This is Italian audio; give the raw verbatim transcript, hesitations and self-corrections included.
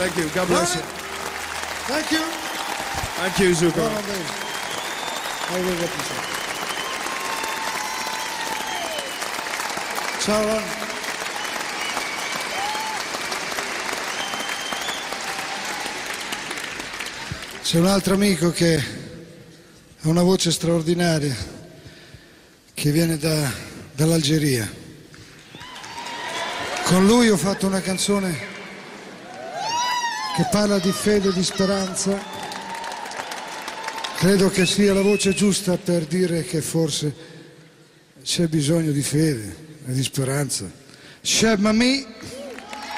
Thank you. God bless you. Thank you. Thank you, Zucco. Buon anno. Ciao Ron. C'è un altro amico che ha una voce straordinaria, che viene da, dall'Algeria. Con lui ho fatto una canzone che parla di fede e di speranza. Credo che sia la voce giusta per dire che forse c'è bisogno di fede e di speranza. Shab Mami.